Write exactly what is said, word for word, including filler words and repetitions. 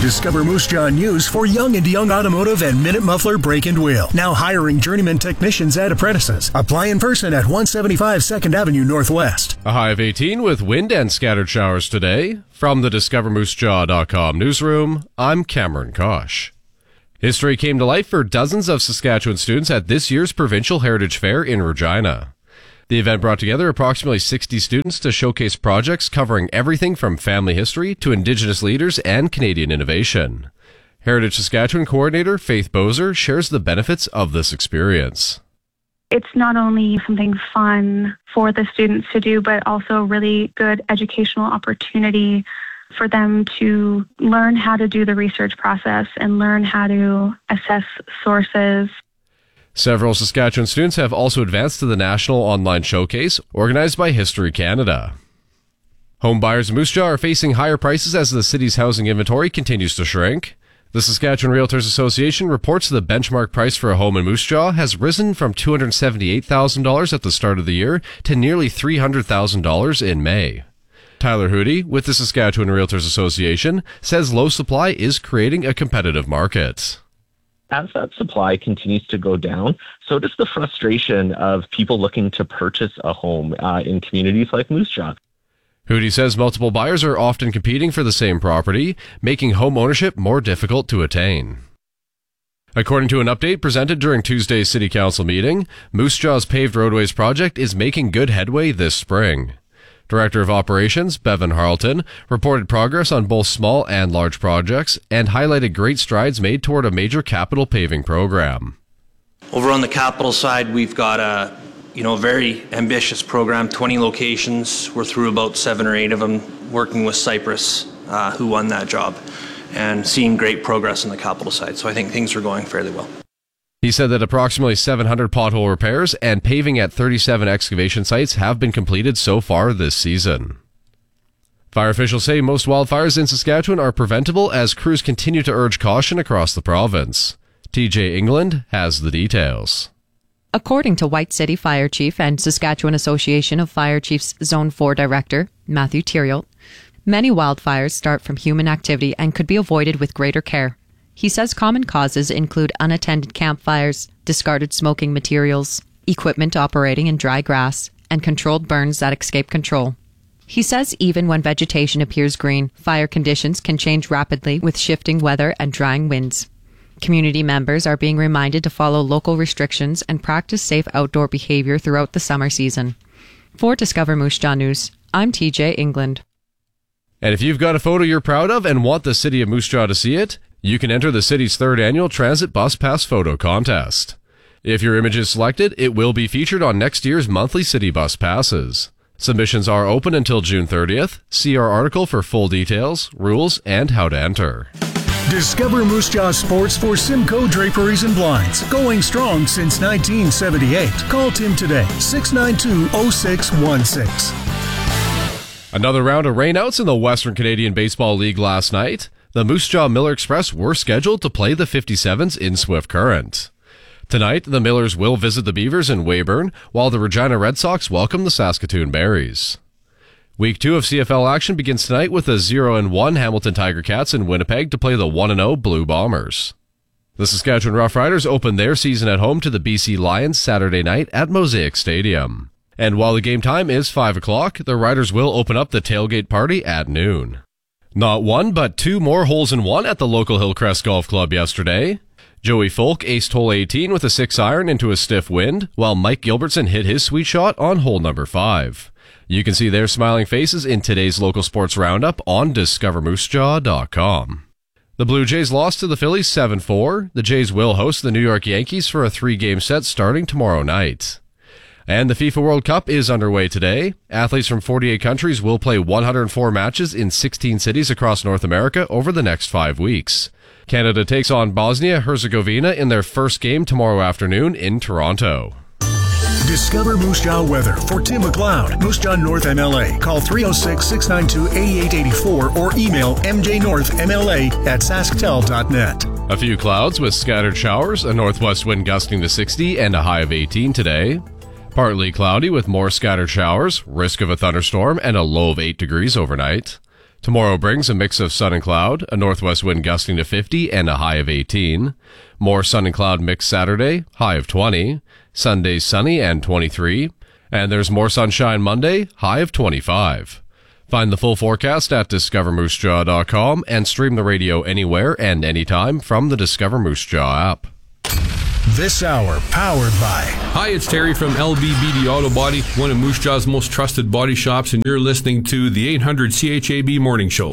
Discover Moose Jaw News for Young and Young Automotive and Minute Muffler Brake and Wheel. Now hiring journeyman technicians and apprentices. Apply in person at one seventy-five second Avenue Northwest. A high of eighteen with wind and scattered showers today. From the discover moose jaw dot com newsroom, I'm Cameron Kosh. History came to life for dozens of Saskatchewan students at this year's Provincial Heritage Fair in Regina. The event brought together approximately sixty students to showcase projects covering everything from family history to Indigenous leaders and Canadian innovation. Heritage Saskatchewan coordinator Faith Bozer shares the benefits of this experience. It's not only something fun for the students to do, but also a really good educational opportunity for them to learn how to do the research process and learn how to assess sources. Several Saskatchewan students have also advanced to the National Online Showcase, organized by History Canada. Home buyers in Moose Jaw are facing higher prices as the city's housing inventory continues to shrink. The Saskatchewan Realtors Association reports the benchmark price for a home in Moose Jaw has risen from two hundred seventy-eight thousand dollars at the start of the year to nearly three hundred thousand dollars in May. Tyler Hootie, with the Saskatchewan Realtors Association, says low supply is creating a competitive market. As that supply continues to go down, so does the frustration of people looking to purchase a home uh, in communities like Moose Jaw. Hootie says multiple buyers are often competing for the same property, making home ownership more difficult to attain. According to an update presented during Tuesday's City Council meeting, Moose Jaw's paved roadways project is making good headway this spring. Director of Operations, Bevan Harleton, reported progress on both small and large projects and highlighted great strides made toward a major capital paving program. Over on the capital side, we've got a you know, very ambitious program, twenty locations. We're through about seven or eight of them, working with Cypress, uh, who won that job, and seeing great progress on the capital side. So I think things are going fairly well. He said that approximately seven hundred pothole repairs and paving at thirty-seven excavation sites have been completed so far this season. Fire officials say most wildfires in Saskatchewan are preventable as crews continue to urge caution across the province. T J England has the details. According to White City Fire Chief and Saskatchewan Association of Fire Chiefs Zone four Director, Matthew Theriault, many wildfires start from human activity and could be avoided with greater care. He says common causes include unattended campfires, discarded smoking materials, equipment operating in dry grass, and controlled burns that escape control. He says even when vegetation appears green, fire conditions can change rapidly with shifting weather and drying winds. Community members are being reminded to follow local restrictions and practice safe outdoor behavior throughout the summer season. For Discover Moose Jaw News, I'm T J England. And if you've got a photo you're proud of and want the city of Moose Jaw to see it, you can enter the city's third annual Transit Bus Pass Photo Contest. If your image is selected, it will be featured on next year's monthly city bus passes. Submissions are open until June thirtieth. See our article for full details, rules, and how to enter. Discover Moose Jaw Sports for Simcoe Draperies and Blinds. Going strong since nineteen seventy-eight. Call Tim today, six nine two, oh six one six. Another round of rainouts in the Western Canadian Baseball League last night. The Moose Jaw Miller Express were scheduled to play the fifty-sevens in Swift Current. Tonight, the Millers will visit the Beavers in Weyburn, while the Regina Red Sox welcome the Saskatoon Berries. Week two of C F L action begins tonight with the zero and one Hamilton Tiger Cats in Winnipeg to play the one and oh Blue Bombers. The Saskatchewan Roughriders open their season at home to the B C Lions Saturday night at Mosaic Stadium. And while the game time is five o'clock, the Riders will open up the tailgate party at noon. Not one, but two more holes in one at the local Hillcrest Golf Club yesterday. Joey Folk aced hole eighteen with a six iron into a stiff wind, while Mike Gilbertson hit his sweet shot on hole number five. You can see their smiling faces in today's local sports roundup on discover moose jaw dot com. The Blue Jays lost to the Phillies seven four. The Jays will host the New York Yankees for a three-game set starting tomorrow night. And the FIFA World Cup is underway today. Athletes from forty-eight countries will play one hundred four matches in sixteen cities across North America over the next five weeks. Canada takes on Bosnia-Herzegovina in their first game tomorrow afternoon in Toronto. Discover Moose Jaw weather for Tim McLeod, Moose Jaw North M L A. Call three oh six, six nine two, eight eight eight four or email m j north m l a at sasktel dot net. A few clouds with scattered showers, a northwest wind gusting to sixty and a high of eighteen today. Partly cloudy with more scattered showers, risk of a thunderstorm, and a low of eight degrees overnight. Tomorrow brings a mix of sun and cloud, a northwest wind gusting to fifty and a high of eighteen. More sun and cloud mix Saturday, high of twenty. Sunday sunny and twenty-three. And there's more sunshine Monday, high of twenty-five. Find the full forecast at discover moose jaw dot com and stream the radio anywhere and anytime from the Discover Moose Jaw app. This hour powered by... Hi, it's Terry from L B B D Auto Body, one of Moose Jaw's most trusted body shops, and you're listening to the eight hundred C H A B Morning Show.